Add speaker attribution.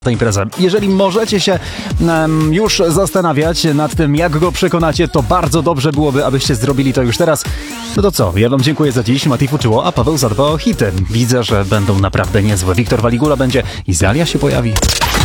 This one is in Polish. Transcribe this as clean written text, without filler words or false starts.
Speaker 1: ta impreza. Jeżeli możecie się już zastanawiać nad tym, jak go przekonacie, to bardzo dobrze byłoby, abyście zrobili to już teraz. No to co, ja wam dziękuję za dziś. Mati fuczyło, a Paweł zadba o hity. Widzę, że będą naprawdę niezłe. Wiktor Waligula będzie i Zalia się pojawi.